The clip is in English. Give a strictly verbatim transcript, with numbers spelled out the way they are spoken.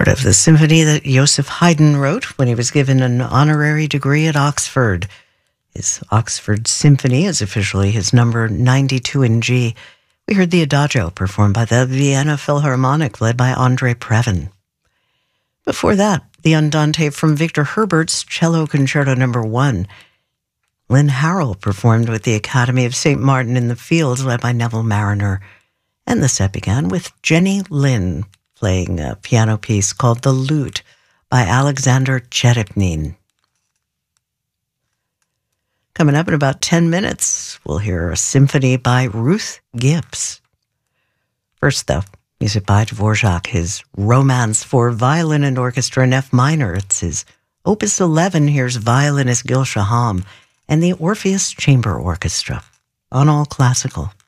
part of the symphony that Joseph Haydn wrote when he was given an honorary degree at Oxford. His Oxford Symphony is officially his number ninety-two in G. We heard the Adagio performed by the Vienna Philharmonic, led by Andre Previn. Before that, the Andante from Victor Herbert's Cello Concerto Number One. Lynn Harrell performed with the Academy of Saint Martin in the Fields, led by Neville Mariner. And the set began with Jenny Lin playing a piano piece called The Lute by Alexander Cherepnin. Coming up in about ten minutes, we'll hear a symphony by Ruth Gibbs. First, though, music by Dvorak, his Romance for Violin and Orchestra in F minor. It's his Opus eleven. Here's violinist Gil Shaham and the Orpheus Chamber Orchestra on All Classical.